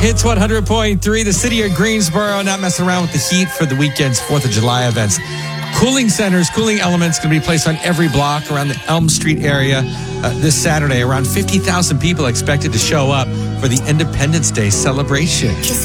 Hits 100.3, the city of Greensboro, not messing around with the heat for the weekend's 4th of July events. Cooling centers, cooling elements going to be placed on every block around the Elm Street area this Saturday. Around 50,000 people expected to show up for the Independence Day celebration.